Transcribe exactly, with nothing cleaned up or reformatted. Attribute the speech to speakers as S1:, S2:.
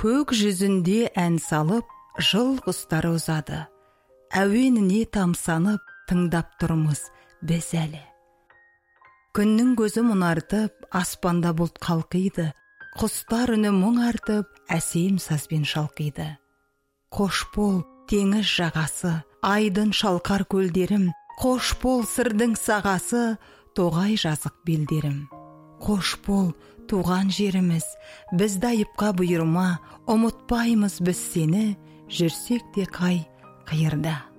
S1: Көк жүзінде ән салып, жыл құстары ұзады. Әуеніне тамсанып, тыңдап тұрмыз біз әлі. Күннің көзі мұнартып, аспанда бұлт қалқиды. Құстар үні мұң артып, әсем сазбен шалқиды. Қош бол, теңіз жағасы, айдын шалқар көлдерім. Қош бол, сырдың сағасы, тоғай жазық белдерім. Қош бол, туған жеріміз, бізді айыпқа бұйырма, ұмытпаймыз біз сені, жүрсек те қай қиырда.